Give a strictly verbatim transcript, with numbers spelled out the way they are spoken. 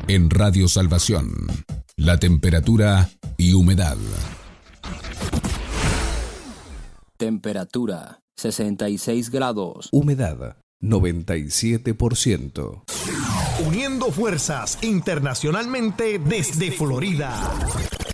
En Radio Salvación, la temperatura y humedad. Temperatura sesenta y seis grados. Humedad noventa y siete por ciento. Uniendo fuerzas internacionalmente desde Florida.